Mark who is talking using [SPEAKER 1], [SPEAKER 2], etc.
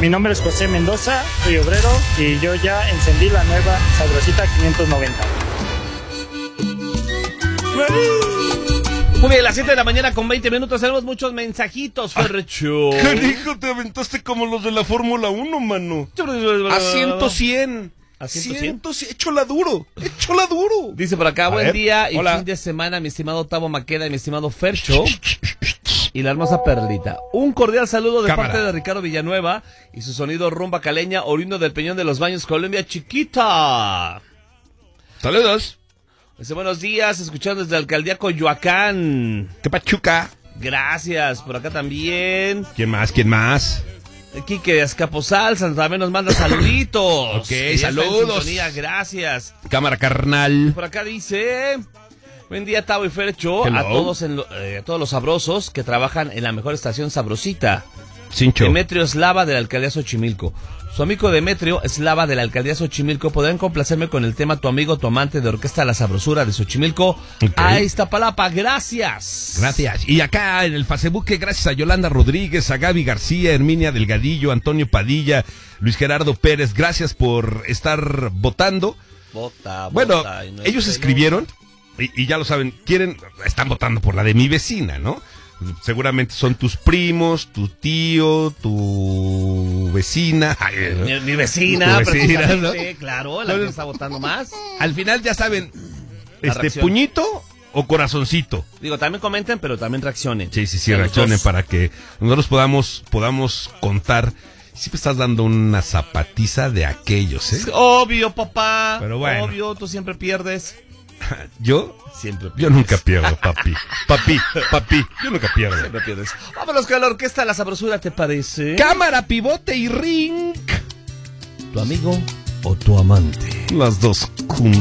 [SPEAKER 1] Mi nombre es José Mendoza, soy obrero y yo ya encendí la nueva Sabrosita 590.
[SPEAKER 2] Muy bien, las 7 de la mañana con 20 minutos. Tenemos muchos mensajitos, Fercho.
[SPEAKER 3] Carijo, te aventaste como los de la Fórmula 1, mano. A 100.
[SPEAKER 2] ¿A 100?
[SPEAKER 3] Échola duro.
[SPEAKER 2] Dice por acá, buen día y
[SPEAKER 3] hola.
[SPEAKER 2] fin de semana, mi estimado Tavo Maqueda y mi estimado Fercho. Y la hermosa Perlita. Un cordial saludo de
[SPEAKER 3] Cámara.
[SPEAKER 2] parte de Ricardo Villanueva y su sonido rumba caleña, oriundo del Peñón de los Baños, Colombia, chiquita.
[SPEAKER 3] Saludos.
[SPEAKER 2] Dice, buenos días, escuchando desde la alcaldía Coyoacán.
[SPEAKER 3] ¿Qué pachuca?
[SPEAKER 2] Gracias, por acá también.
[SPEAKER 3] ¿Quién más?
[SPEAKER 2] Quique Escaposalza también nos manda saluditos.
[SPEAKER 3] Ok,
[SPEAKER 2] Que ya está en
[SPEAKER 3] saludos.
[SPEAKER 2] sintonía, gracias.
[SPEAKER 3] Cámara carnal.
[SPEAKER 2] Por acá dice, buen día Tavo y Fercho,
[SPEAKER 3] Hello.
[SPEAKER 2] a todos los sabrosos que trabajan en la mejor estación Sabrosita.
[SPEAKER 3] Cincho.
[SPEAKER 2] Demetrio Eslava de la alcaldía Xochimilco. Su amigo Demetrio Eslava de la alcaldía Xochimilco, podrán complacerme con el tema Tu amigo, tu amante de Orquesta La Sabrosura de Xochimilco.
[SPEAKER 3] Ok.
[SPEAKER 2] A Iztapalapa, gracias.
[SPEAKER 3] Gracias. Y acá en el Facebook, gracias a Yolanda Rodríguez, a Gaby García, Herminia Delgadillo, Antonio Padilla, Luis Gerardo Pérez, gracias por estar votando.
[SPEAKER 2] Vota,
[SPEAKER 3] Bueno,
[SPEAKER 2] vota, y no
[SPEAKER 3] ellos
[SPEAKER 2] es
[SPEAKER 3] escribieron, y ya lo saben, están votando por la de mi vecina, ¿no? Seguramente son tus primos, tu tío, tu vecina.
[SPEAKER 2] Mi vecina,
[SPEAKER 3] Tu vecina,
[SPEAKER 2] precisamente,
[SPEAKER 3] ¿no?
[SPEAKER 2] claro, la que está votando más.
[SPEAKER 3] Al final ya saben,
[SPEAKER 2] reacción.
[SPEAKER 3] puñito o corazoncito.
[SPEAKER 2] Digo, también comenten, pero también reaccionen.
[SPEAKER 3] Sí,
[SPEAKER 2] Los
[SPEAKER 3] reaccionen
[SPEAKER 2] dos.
[SPEAKER 3] para que nosotros podamos contar. Siempre estás dando una zapatiza de aquellos, ¿eh?
[SPEAKER 2] Obvio, papá.
[SPEAKER 3] Pero bueno.
[SPEAKER 2] Obvio, tú siempre pierdes.
[SPEAKER 3] Yo
[SPEAKER 2] Siempre pierdes.
[SPEAKER 3] Yo nunca pierdo, papi. Papi, yo nunca pierdo.
[SPEAKER 2] Siempre pierdes. Vámonos con la orquesta La Sabrosura, ¿te parece?
[SPEAKER 3] Cámara, pivote y ring.
[SPEAKER 2] ¿Tu amigo o tu amante?
[SPEAKER 3] Las dos juntas.